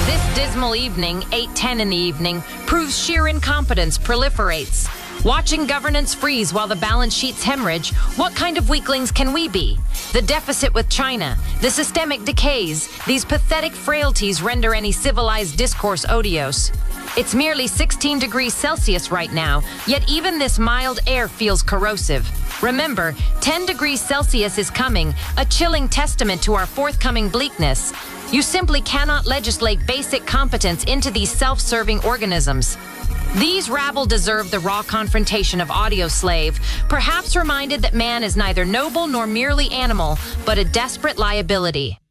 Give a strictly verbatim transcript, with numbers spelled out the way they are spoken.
This dismal evening, eight ten in the evening, proves sheer incompetence proliferates. Watching governance freeze while the balance sheets hemorrhage, what kind of weaklings can we be? The deficit with China, the systemic decays, these pathetic frailties render any civilized discourse odious. It's merely sixteen degrees Celsius right now, yet even this mild air feels corrosive. Remember, ten degrees Celsius is coming, a chilling testament to our forthcoming bleakness. You simply cannot legislate basic competence into these self-serving organisms. These rabble deserve the raw confrontation of Audioslave, perhaps reminded that man is neither noble nor merely animal, but a desperate liability.